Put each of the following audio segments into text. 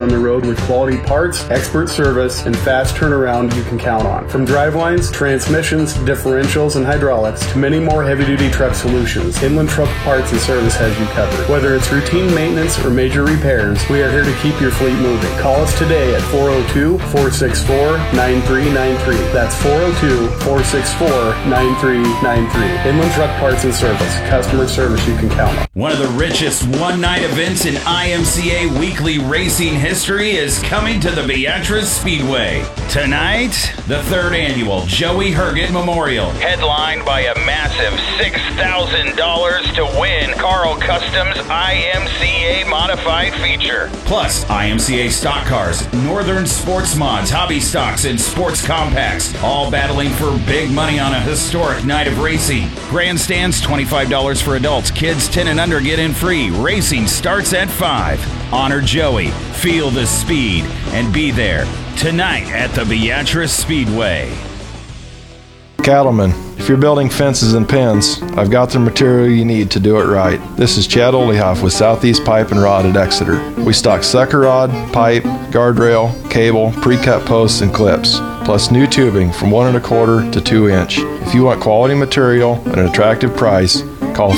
on the road with quality parts, expert service, and fast turnaround you can count on. From drivelines, transmissions, differentials, and hydraulics to many more heavy-duty truck solutions, Inland Truck Parts and Service has you covered. Whether it's routine maintenance or major repairs, we are here to keep your fleet moving. Call us today at 402-464-9393. That's 402-464-9393. Inland Truck Parts and Service. Customer service you can count on. One of the richest one-night events in IMCA weekly racing history is coming to the Beatrice Speedway. Tonight, the third annual Joey Herget Memorial, headlined by a massive $6,000 to win Carl Customs IMCA Modified feature. Plus, IMCA stock cars, Northern Sports Mods, Hobby Stocks, and Sports Compacts, all battling for big money on a historic night of racing. Grandstands, $25 for adults. Kids 10 and under get in free. Racing starts at 5. Honor Joey, feel the speed, and be there tonight at the Beatrice Speedway. Cattlemen, if you're building fences and pens, I've got the material you need to do it right. This is Chad Olehoff with Southeast Pipe and Rod at Exeter. We stock sucker rod, pipe, guardrail, cable, pre-cut posts, and clips, plus new tubing from 1 1/4 to 2 inch. If you want quality material at an attractive price, call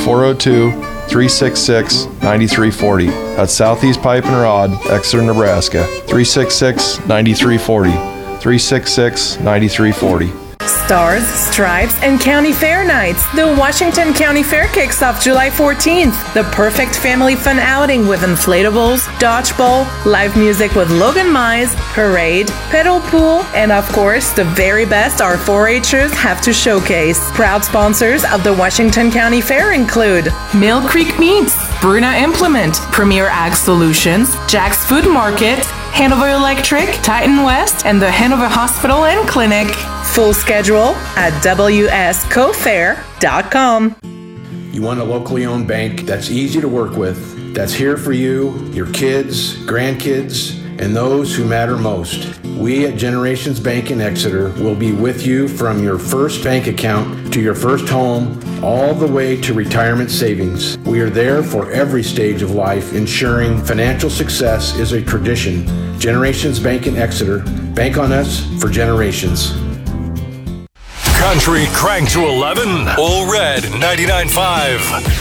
402-366-9340. That's Southeast Pipe and Rod, Exeter, Nebraska. 366-9340. 366-9340. Stars, Stripes, and County Fair Nights. The Washington County Fair kicks off July 14th. The perfect family fun outing with inflatables, dodgeball, live music with Logan Mize, parade, pedal pool, and of course, the very best our 4-Hers have to showcase. Proud sponsors of the Washington County Fair include Mill Creek Meats, Bruna Implement, Premier Ag Solutions, Jack's Food Market, Hanover Electric, Titan West, and the Hanover Hospital and Clinic. Full schedule at wscofair.com. You want a locally owned bank that's easy to work with, that's here for you, your kids, grandkids, and those who matter most. We at Generations Bank in Exeter will be with you from your first bank account to your first home, all the way to retirement savings. We are there for every stage of life, ensuring financial success is a tradition. Generations Bank in Exeter. Bank on us for generations. Country crank to 11. All Red 99.5.